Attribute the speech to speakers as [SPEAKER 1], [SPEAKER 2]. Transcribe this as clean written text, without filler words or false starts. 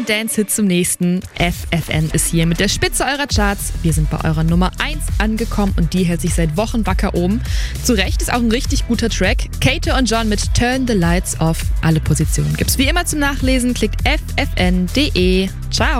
[SPEAKER 1] Dance-Hit zum nächsten. FFN ist hier mit der Spitze eurer Charts. Wir sind bei eurer Nummer 1 angekommen und die hält sich seit Wochen wacker oben. Zu Recht ist auch ein richtig guter Track. Kate und John mit Turn the Lights Off. Alle Positionen gibt's wie immer zum Nachlesen. Klickt ffn.de. Ciao.